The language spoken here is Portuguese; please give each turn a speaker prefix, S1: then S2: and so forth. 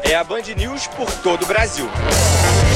S1: é a Band News por todo o Brasil.